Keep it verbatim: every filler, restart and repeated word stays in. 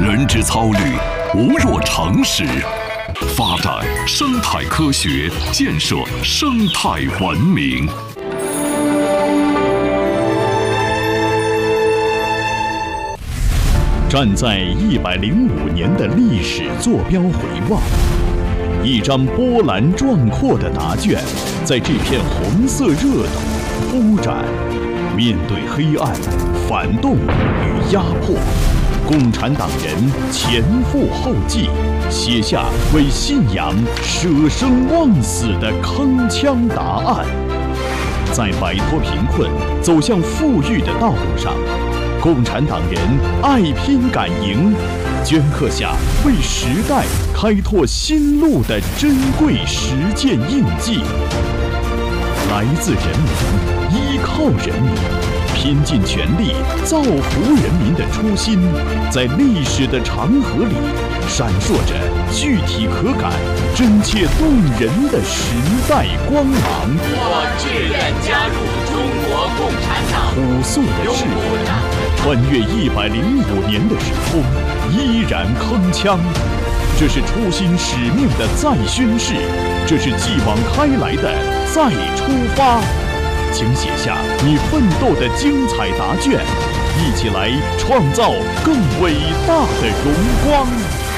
人之操虑，无若常识。发展生态科学，建设生态文明。站在一百零五年的历史坐标回望，一张波澜壮阔的答卷，在这片红色热土铺展。面对黑暗、反动与压迫，共产党人前赴后继，写下为信仰舍生忘死的铿锵答案。在摆脱贫困、走向富裕的道路上，共产党人爱拼敢赢，镌刻下为时代开拓新路的珍贵实践印记。来自人民，依靠人民，拼尽全力造福人民的初心，在历史的长河里闪烁着具体可感、真切动人的时代光芒。 我志愿加入中国共产党。 朴素的誓言，穿越一百零五年的时空，依然铿锵。这是初心使命的再宣誓，这是继往开来的再出发。请写下你奋斗的精彩答卷，一起来创造更伟大的荣光。